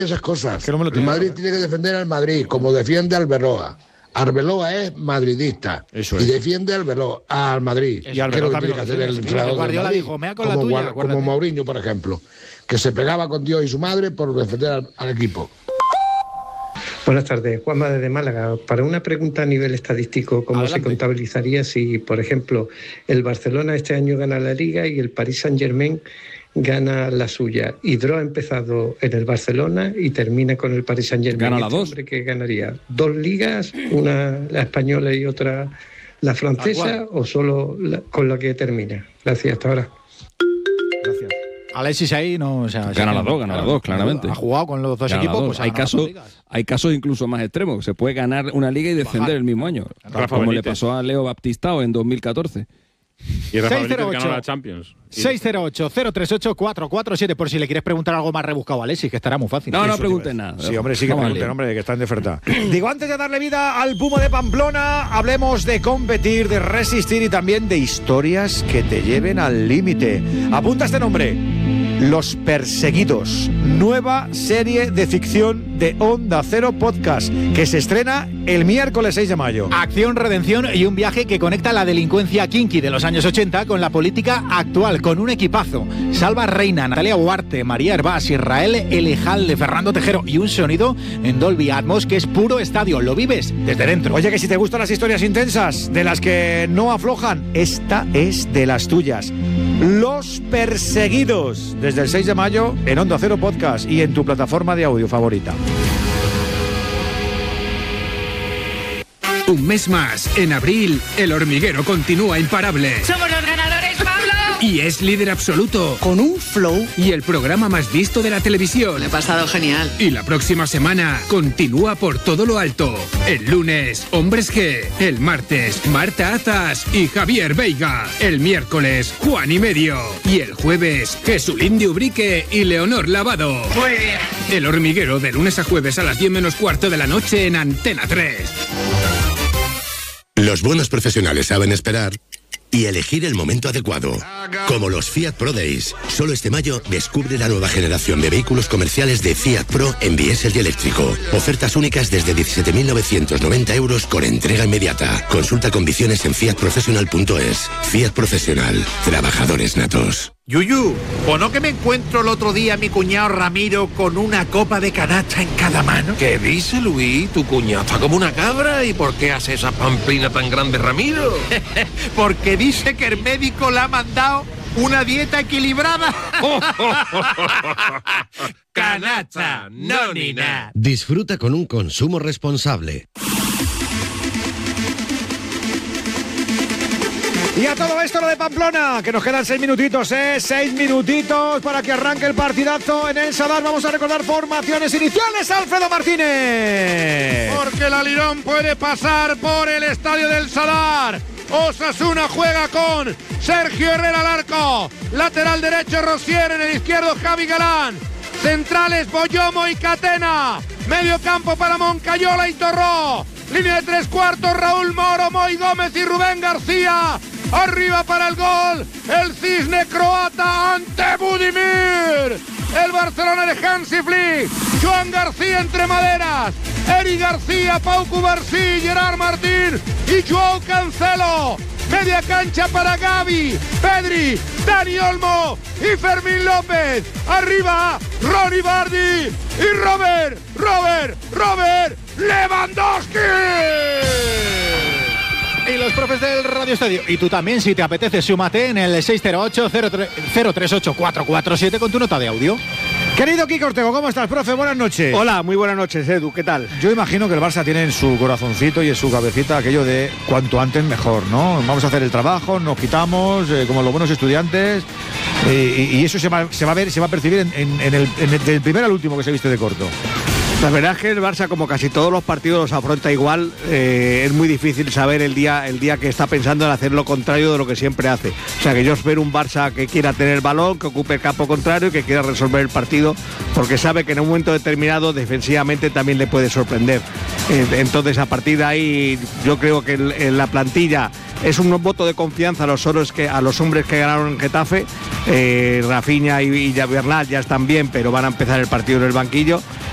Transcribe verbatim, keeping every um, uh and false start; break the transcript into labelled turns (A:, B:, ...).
A: esas cosas.
B: Que no me lo
A: el Madrid
B: claro.
A: tiene que defender al Madrid, como defiende al Arbeloa. Arbeloa es madridista
B: Eso
A: y
B: es.
A: defiende al Arbeloa, al Madrid.
B: Y Arbeloa
A: ¿Qué es lo que
B: también
A: tiene que
B: lo
A: hacer
B: defiende,
A: el
B: sí.
A: entrenador del
C: Guardiola
A: Madrid?
C: dijo, "Mea con la
A: como,
C: tuya",
A: Guar-
C: acuérdate.
A: como Mourinho, por ejemplo, que se pegaba con Dios y su madre por defender al, al equipo.
D: Buenas tardes, Juanma desde Málaga. Para una pregunta a nivel estadístico, ¿cómo
B: Adelante.
D: se contabilizaría si, por ejemplo, el Barcelona este año gana la Liga y el Paris Saint-Germain gana la suya? Hidro ha empezado en el Barcelona y termina con el Paris Saint-Germain.
E: Gana las
D: ¿Este
E: dos.
D: hombre qué ganaría? ¿Dos ligas, una la española y otra la francesa, o solo la- con la que termina? Gracias, hasta ahora.
B: Gracias. Alexis ahí no... O sea,
E: Gana
B: sí,
E: las dos, gana las dos, claramente.
B: Ha jugado con los dos
E: Gana
B: equipos,
E: las
B: pues
E: dos.
B: ha
E: hay,
B: ganado las
E: casos,
B: dos ligas.
E: hay casos incluso más extremos. Se puede ganar una liga y descender
B: Bajar.
E: el mismo año.
F: Rafa
E: como le
F: Benítez.
E: pasó a Leo Baptistao en dos mil catorce.
F: Y Rafa
B: seis cero
F: Benítez
B: ocho.
F: ganó la Champions. Y-
B: seis cero ocho, cero tres ocho, cuatro cuatro siete por si le quieres preguntar algo más rebuscado a Alexis, que estará muy fácil.
E: No, no
B: Eso te
E: preguntes
B: iba a decir.
E: nada.
B: Sí, hombre, sí que
E: Vamos al
B: pregunten,
E: lío.
B: hombre, que están de oferta. Digo, antes de darle vida al Puma de Pamplona, hablemos de competir, de resistir y también de historias que te lleven al límite. Apunta este nombre: Los Perseguidos, nueva serie de ficción de Onda Cero Podcast, que se estrena el miércoles seis de mayo.
C: Acción, redención y un viaje que conecta la delincuencia kinky de los años ochenta con la política actual, con un equipazo. Salva Reina, Natalia Huarte, María Hervás, Israel Elejalde, Fernando Tejero y un sonido en Dolby Atmos que es puro estadio. Lo vives desde dentro.
B: Oye, que si te gustan las historias intensas, de las que no aflojan, esta es de las tuyas. Los Perseguidos, desde el seis de mayo en Onda Cero Podcast y en tu plataforma de audio favorita.
G: Un mes más, en abril, El Hormiguero continúa imparable.
H: ¡Somos los ganadores, Pablo!
G: Y es líder absoluto. Con un flow. Y el programa más visto de la televisión.
H: Me he pasado genial.
G: Y la próxima semana continúa por todo lo alto. El lunes, Hombres G. El martes, Marta Azas y Javier Veiga. El miércoles, Juan y Medio. Y el jueves, Jesulín de Ubrique y Leonor Lavado.
H: Muy bien.
G: El Hormiguero, de lunes a jueves a las diez menos cuarto de la noche en Antena tres.
I: Los buenos profesionales saben esperar y elegir el momento adecuado. Como los Fiat Pro Days. Solo este mayo descubre la nueva generación de vehículos comerciales de Fiat Pro en diésel y eléctrico. Ofertas únicas desde diecisiete mil novecientos noventa euros con entrega inmediata. Consulta condiciones en fiat professional punto es. Fiat Profesional. Trabajadores natos.
J: Yuyu, ¿o no que me encuentro el otro día a mi cuñado Ramiro con una copa de canasta en cada mano?
K: ¿Qué dice, Luis? Tu cuñado está como una cabra. ¿Y por qué hace esa pamplina tan grande, Ramiro?
J: Porque dice que el médico le ha mandado una dieta equilibrada. Canasta, no ni nada.
I: Disfruta con un consumo responsable.
B: Y a todo esto lo de Pamplona, que nos quedan seis minutitos, ¿eh? Seis minutitos para que arranque el partidazo en el Sadar. Vamos a recordar formaciones iniciales, Alfredo Martínez.
L: Porque el Alirón puede pasar por el estadio del Sadar. Osasuna juega con Sergio Herrera al arco. Lateral derecho Rosier, en el izquierdo Javi Galán. Centrales Boyomo y Catena. Medio campo para Moncayola y Torró. Línea de tres cuartos Raúl Moro, Moy Gómez y Rubén García. Arriba para el gol, el cisne croata ante Budimir. El Barcelona de Hansi Flick. Joan García entre maderas. Eri García, Pau Cubarsí, Gerard Martín y Joao Cancelo. Media cancha para Gavi, Pedri, Dani Olmo y Fermín López. Arriba, Ronnie Bardi y Robert, Robert, Robert Lewandowski.
C: Y los profes del Radio Estadio. Y tú también, si te apetece, súmate en el seis cero ocho, cero tres ocho, cuatro cuatro siete con tu nota de audio.
B: Querido Kiko Ortego, ¿cómo estás, profe? Buenas noches.
M: Hola, muy buenas noches, Edu, ¿qué tal?
B: Yo imagino que el Barça tiene en su corazoncito y en su cabecita aquello de cuanto antes mejor, ¿no? Vamos a hacer el trabajo, nos quitamos, eh, como los buenos estudiantes, eh, y, y eso se va, se va a ver, se va a percibir en, en, en el, en el, del primer al último que se viste de corto.
M: La verdad es que el Barça, como casi todos los partidos, los afronta igual. Eh, es muy difícil saber el día, el día que está pensando en hacer lo contrario de lo que siempre hace. O sea, que yo espero un Barça que quiera tener el balón, que ocupe el campo contrario y que quiera resolver el partido, porque sabe que en un momento determinado defensivamente también le puede sorprender. Eh, entonces, a partir de ahí, yo creo que el, en la plantilla es un voto de confianza a los, hombres que, a los hombres que ganaron en Getafe. Eh, Rafinha y, y Bernal ya están bien, pero van a empezar el partido en el banquillo.